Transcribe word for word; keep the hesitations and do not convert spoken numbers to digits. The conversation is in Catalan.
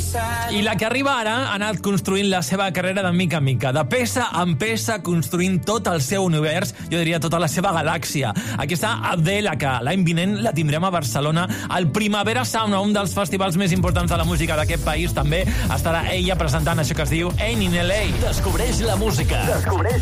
I la que arriba ara ha anat construint la seva carrera de mica en mica, de peça en peça, construint tot el seu univers, jo diria tota la seva galàxia. Aquí està Adele, que l'any vinent la tindrem a Barcelona, al Primavera Sound, un dels festivals més importants de la música d'aquest país. També estarà ella presentant això que es diu Ain't in L A. Descobreix la música. Descobreix